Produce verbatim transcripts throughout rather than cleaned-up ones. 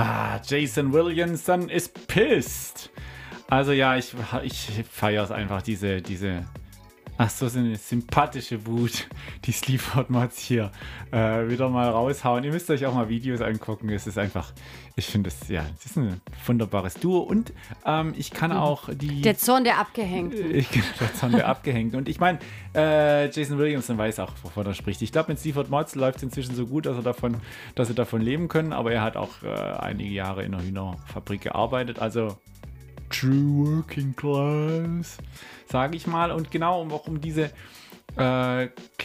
Ah, Jason Williamson ist pissed. Also ja, ich, ich feiere es einfach, diese, diese, ach so, so eine sympathische Wut, die Sleaford Mods hier äh, wieder mal raushauen. Ihr müsst euch auch mal Videos angucken. Es ist einfach, ich finde es, ja, es ist ein wunderbares Duo. Und ähm, ich kann auch die... Der Zorn der Abgehängten. Ich, der Zorn der Abgehängten. Und ich meine, äh, Jason Williamson weiß auch, wovon er spricht. Ich glaube, mit Sleaford Mods läuft es inzwischen so gut, dass, er davon, dass sie davon leben können. Aber er hat auch äh, einige Jahre in einer Hühnerfabrik gearbeitet. Also True Working Class, sage ich mal. Und genau auch um diese äh,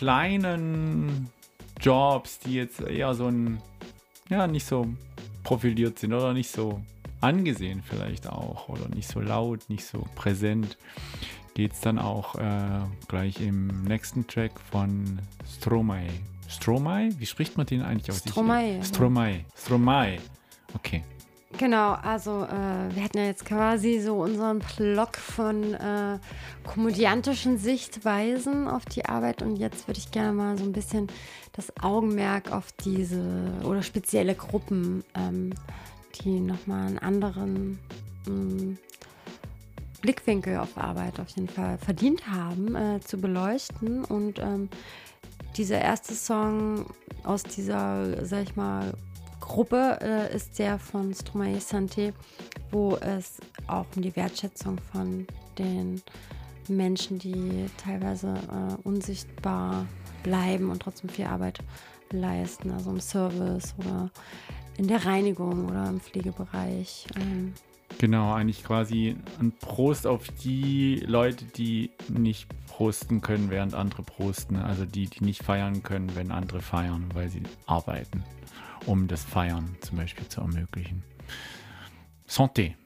kleinen Jobs, die jetzt eher so ein, ja, nicht so profiliert sind oder nicht so angesehen vielleicht auch oder nicht so laut, nicht so präsent, geht es dann auch äh, gleich im nächsten Track von Stromae. Stromae? Wie spricht man den eigentlich aus? Stromae. Stromae. Stromae. Okay. Genau, also äh, wir hatten ja jetzt quasi so unseren Block von äh, komödiantischen Sichtweisen auf die Arbeit und jetzt würde ich gerne mal so ein bisschen das Augenmerk auf diese oder spezielle Gruppen, ähm, die nochmal einen anderen ähm, Blickwinkel auf Arbeit auf jeden Fall verdient haben, äh, zu beleuchten. Und ähm, dieser erste Song aus dieser, sag ich mal, Gruppe äh, ist der von Stromae Santé, wo es auch um die Wertschätzung von den Menschen, die teilweise äh, unsichtbar bleiben und trotzdem viel Arbeit leisten, also im Service oder in der Reinigung oder im Pflegebereich. Ähm. Genau, eigentlich quasi ein Prost auf die Leute, die nicht prosten können, während andere prosten. Also die, die nicht feiern können, wenn andere feiern, weil sie arbeiten, um das Feiern zum Beispiel zu ermöglichen. Santé.